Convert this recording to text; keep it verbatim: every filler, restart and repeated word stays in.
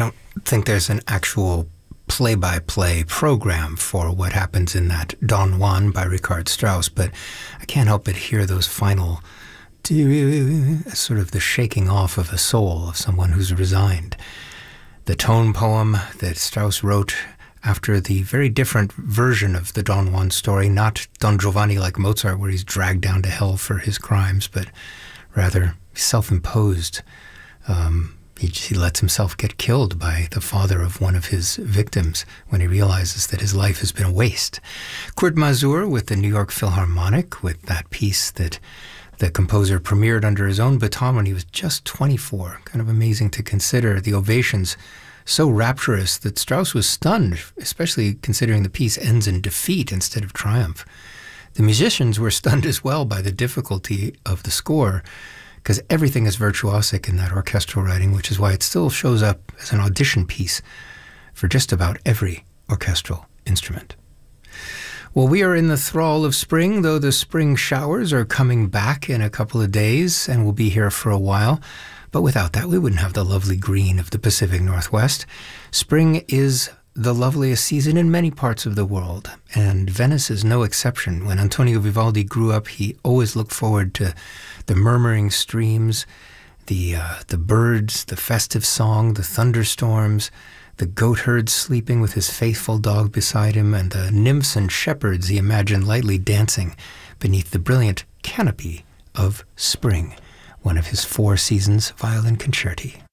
don't think there's an actual play-by-play program for what happens in that Don Juan by Richard Strauss, but I can't help but hear those final, sort of the shaking off of a soul of someone who's resigned. The tone poem that Strauss wrote after the very different version of the Don Juan story, not Don Giovanni like Mozart, where he's dragged down to hell for his crimes, but rather self-imposed. Um, he, he lets himself get killed by the father of one of his victims when he realizes that his life has been a waste. Kurt Masur with the New York Philharmonic, with that piece that the composer premiered under his own baton when he was just twenty-four. Kind of amazing to consider. The ovations so rapturous that Strauss was stunned, especially considering the piece ends in defeat instead of triumph. The musicians were stunned as well by the difficulty of the score, because everything is virtuosic in that orchestral writing, which is why it still shows up as an audition piece for just about every orchestral instrument. Well, we are in the thrall of spring, though the spring showers are coming back in a couple of days and will be here for a while. But without that, we wouldn't have the lovely green of the Pacific Northwest. Spring is the loveliest season in many parts of the world, and Venice is no exception. When Antonio Vivaldi grew up, he always looked forward to the murmuring streams, the uh, the birds, the festive song, the thunderstorms, the goatherd sleeping with his faithful dog beside him, and the nymphs and shepherds he imagined lightly dancing beneath the brilliant canopy of spring, one of his four seasons violin concerti.